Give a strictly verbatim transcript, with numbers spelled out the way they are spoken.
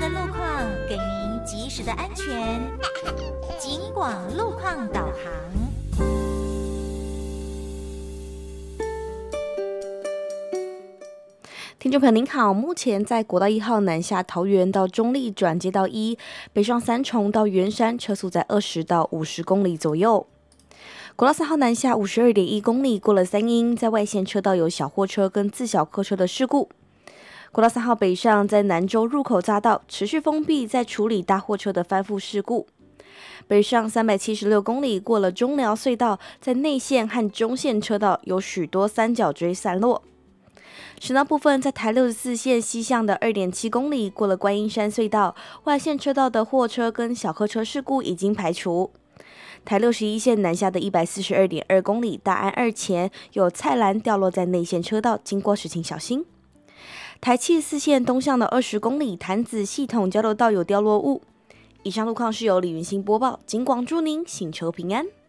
的路况，给您及时的安全。警广路况导航。 听众朋友您好，目前在国道一号南下桃园到中立转接道一，北上三重到圆山，车速在二十到五十公里左右。国道三号南下五十二点一公里，过了三英，在外线车道有小货车跟自小客车的事故。国道三号北上在南州入口匝道持续封闭，在处理大货车的翻覆事故。北上三百七十六公里，过了中寮隧道，在内线和中线车道有许多三角锥散落。省道部分，在台六十四线西向的 二点七公里，过了观音山隧道，外线车道的货车跟小客车事故已经排除。台六十一线南下的 一百四十二点二公里，大安二前有菜篮掉落在内线车道，经过时请小心。台七十四线东向的二十公里，潭子系统交流道有掉落物。以上路况是由李云欣播报，警广祝您行车平安。